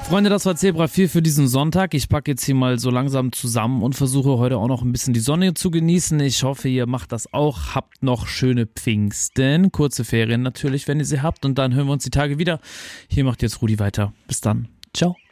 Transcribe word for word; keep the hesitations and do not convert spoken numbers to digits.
Freunde, das war Zebra vier für diesen Sonntag. Ich packe jetzt hier mal so langsam zusammen und versuche heute auch noch ein bisschen die Sonne zu genießen. Ich hoffe, ihr macht das auch. Habt noch schöne Pfingsten. Kurze Ferien natürlich, wenn ihr sie habt. Und dann hören wir uns die Tage wieder. Hier macht jetzt Rudi weiter. Bis dann. Ciao.